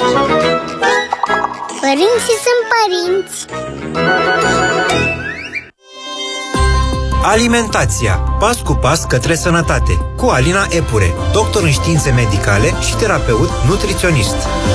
Părinții sunt părinți. Alimentația. Pas cu pas către sănătate. Cu Alina Epure, doctor în științe medicale și terapeut nutriționist.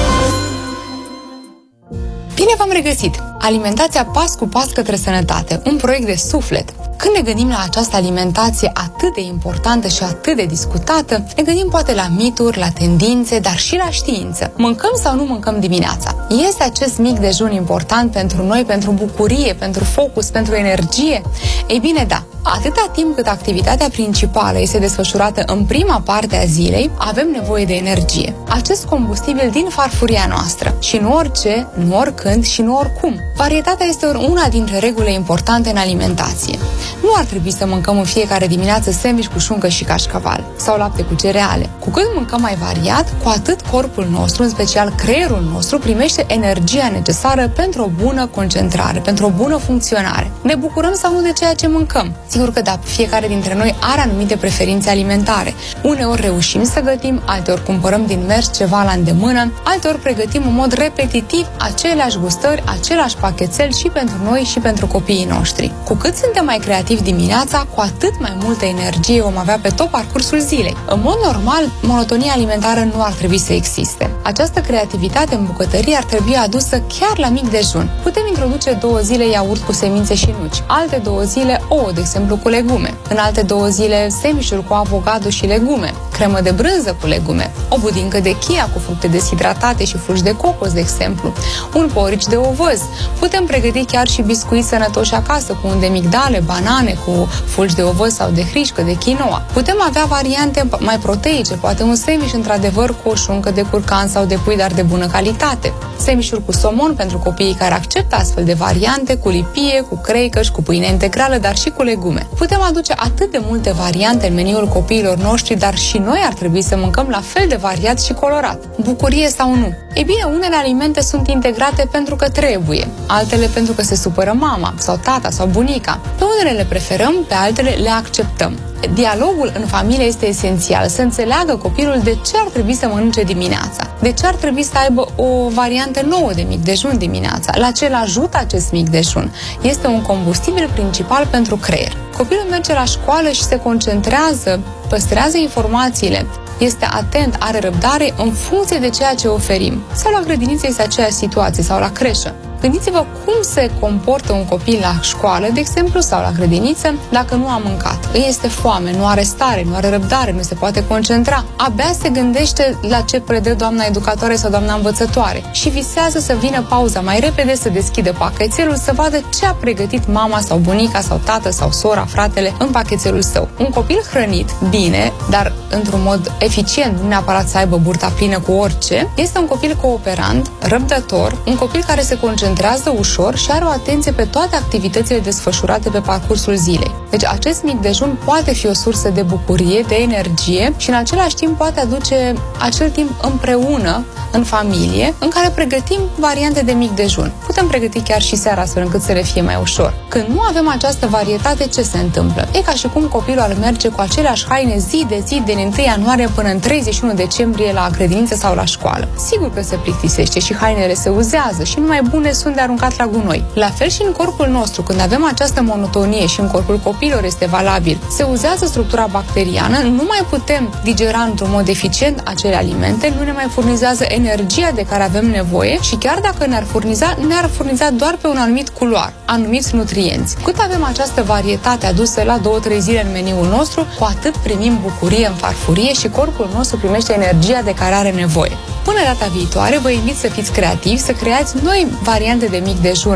Bine v-am regăsit! Alimentația pas cu pas către sănătate, un proiect de suflet. Când ne gândim la această alimentație atât de importantă și atât de discutată, ne gândim poate la mituri, la tendințe, dar și la știință. Mâncăm sau nu mâncăm dimineața? Este acest mic dejun important pentru noi, pentru bucurie, pentru focus, pentru energie? Ei bine, da. Atâta timp cât activitatea principală este desfășurată în prima parte a zilei, avem nevoie de energie. Acest combustibil din farfuria noastră. Și nu orice, nu oricând și nu oricum. Varietatea este una dintre regulile importante în alimentație. Nu ar trebui să mâncăm în fiecare dimineață sandwich cu șuncă și cașcaval sau lapte cu cereale. Cu cât mâncăm mai variat, cu atât corpul nostru, în special creierul nostru, primește energia necesară pentru o bună concentrare, pentru o bună funcționare. Ne bucurăm sau nu de ceea ce mâncăm? Sigur că da, fiecare dintre noi are anumite preferințe alimentare. Uneori reușim să gătim, alteori cumpărăm din mers ceva la îndemână, alteori pregătim în mod repetitiv aceleași gustări, același pachetel și pentru noi și pentru copiii noștri. Cu cât suntem mai creativi dimineața, cu atât mai multă energie vom avea pe tot parcursul zilei. În mod normal, monotonia alimentară nu ar trebui să existe. Această creativitate în bucătărie ar trebui adusă chiar la mic dejun. Putem introduce 2 zile iaurt cu semințe și nuci, alte 2 zile ouă, de exemplu, cu legume, în alte 2 zile sandwich-uri cu avocado și legume, cremă de brânză cu legume, o budincă de chia cu fructe deshidratate și fulgi de cocos, de exemplu, un porridge de ovăz. Putem pregăti chiar și biscuiți sănătoși acasă cu un de migdale, banane, cu fulgi de ovăz sau de hrișcă, de quinoa. Putem avea variante mai proteice, poate un sandwich într-adevăr cu o șuncă de curcan sau de pui, dar de bună calitate. Sandwich-uri cu somon pentru copiii care acceptă astfel de variante, cu lipie, cu creică, cu pâine integrală, dar și cu legume. Putem aduce atât de multe variante în meniul copiilor noștri, dar și noi ar trebui să mâncăm la fel de variat și colorat. Bucurie sau nu? Ei bine, unele alimente sunt integrate pentru că trebuie, altele pentru că se supără mama sau tata sau bunica. Pe unele le preferăm, pe altele le acceptăm. Dialogul în familie este esențial, să înțeleagă copilul de ce ar trebui să mănânce dimineața, de ce ar trebui să aibă o variantă nouă de mic dejun dimineața, la ce îl ajută acest mic dejun. Este un combustibil principal pentru creier. Copilul merge la școală și se concentrează, păstrează informațiile, este atent, are răbdare în funcție de ceea ce oferim. Sau la grădiniță este aceeași situație, sau la creșă. Gândiți-vă cum se comportă un copil la școală, de exemplu, sau la grădiniță, dacă nu a mâncat. Îi este foame, nu are stare, nu are răbdare, nu se poate concentra. Abia se gândește la ce predă doamna educatoare sau doamna învățătoare și visează să vină pauza mai repede, să deschidă pachetelul, să vadă ce a pregătit mama sau bunica sau tată sau sora, fratele în pachetelul său. Un copil hrănit, bine, dar într-un mod eficient, nu neapărat să aibă burta plină cu orice, este un copil cooperant, răbdător, un copil care se concentrează ușor și are o atenție pe toate activitățile desfășurate pe parcursul zilei. Deci acest mic dejun poate fi o sursă de bucurie, de energie și în același timp poate aduce acel timp împreună în familie în care pregătim variante de mic dejun. Putem pregăti chiar și seara astfel încât să le fie mai ușor. Când nu avem această varietate, ce se întâmplă? E ca și cum copilul ar merge cu aceleași haine zi de zi din 1 ianuarie până în 31 decembrie la grădiniță sau la școală. Sigur că se plictisește și hainele se uzează și numai bune sunt de aruncat la gunoi. La fel și în corpul nostru, când avem această monotonie și în corpul copilor este valabil, se uzează structura bacteriană, nu mai putem digera într-un mod eficient acele alimente, nu ne mai furnizează energia de care avem nevoie și chiar dacă ne-ar furniza doar pe un anumit culoar, anumiți nutrienți. Cât avem această varietate adusă la 2-3 zile în meniul nostru, cu atât primim bucurie în farfurie și corpul nostru primește energia de care are nevoie. Până data viitoare, vă invit să fiți creativi, să creați noi variante de mic dejun